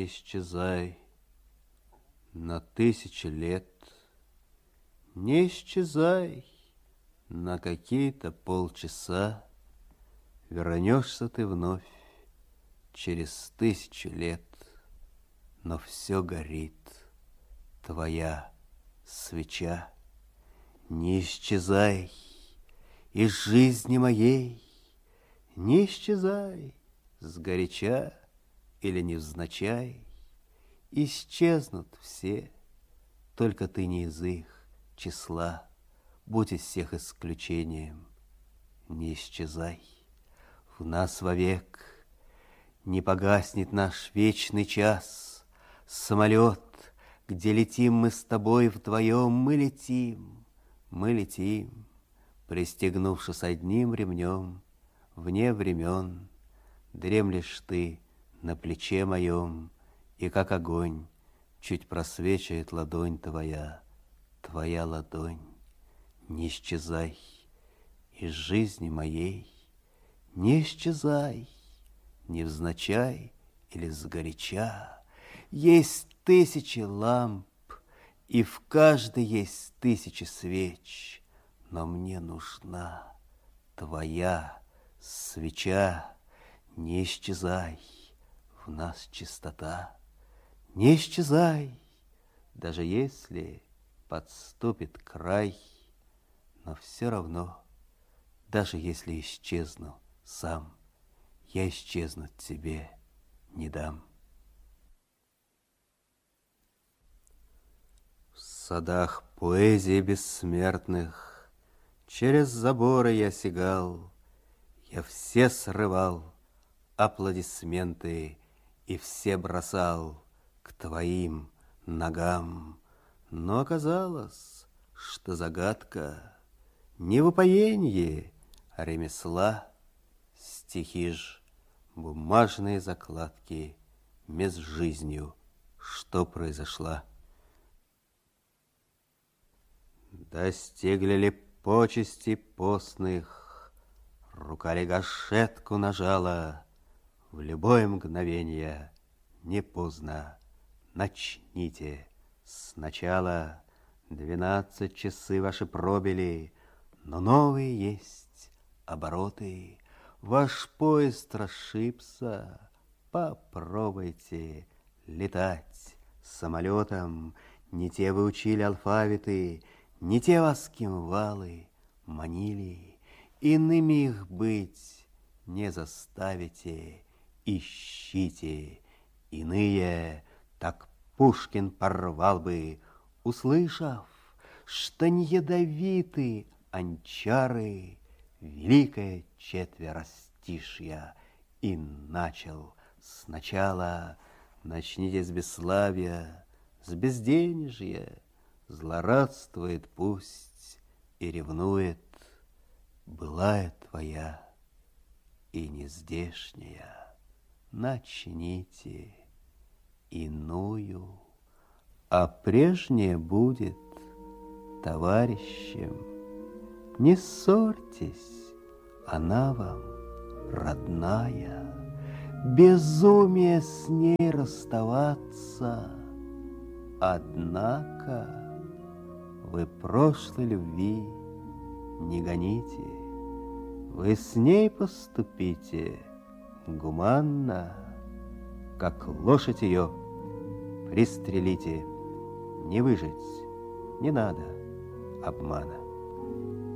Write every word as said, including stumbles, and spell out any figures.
исчезай на тысячи лет, не исчезай на какие-то полчаса, вернешься ты вновь через тысячу лет, но все горит, твоя свеча. Не исчезай из жизни моей, не исчезай сгоряча или невзначай. Исчезнут все, только ты не из их числа, будь из всех исключением. Не исчезай в нас вовек, не погаснет наш вечный час. Самолет, где летим мы с тобой вдвоем, мы летим, мы летим, пристегнувшись одним ремнем. Вне времен дремлешь ты на плече моем, и как огонь чуть просвечивает ладонь твоя, твоя ладонь. Не исчезай из жизни моей, не исчезай, невзначай или сгоряча. Есть тысячи ламп, и в каждой есть тысячи свеч, но мне нужна твоя свеча. Не исчезай, в нас чистота. Не исчезай, даже если подступит край, но все равно, даже если исчезну сам, я исчезнуть тебе не дам. В садах поэзии бессмертных через заборы я сигал, я все срывал аплодисменты и все бросал к твоим ногам. Но оказалось, что загадка не в упоенье, а ремесла. Стихи ж, бумажные закладки, меж жизнью, что произошла. Достигли ли почести постных, рука ли гашетку нажала, в любое мгновенье не поздно, начните сначала. Двенадцать часы ваши пробили, но новые есть обороты. Ваш поезд расшибся, попробуйте летать самолетом. Не те вы учили алфавиты, не те вас кимвалы манили. Иными их быть не заставите, ищите иные. Так Пушкин порвал бы, услышав, что не ядовиты анчары, великое четверостишья, и начал сначала. Начните с бесславия, с безденежья, злорадствует пусть и ревнует былая твоя и нездешняя. Начните иную, а прежнее будет товарищем. Не ссорьтесь, она вам родная. Безумие с ней расставаться. Однако вы прошлой любви не гоните. Вы с ней поступите гуманно, как лошадь ее пристрелите. Не выжить не надо обмана.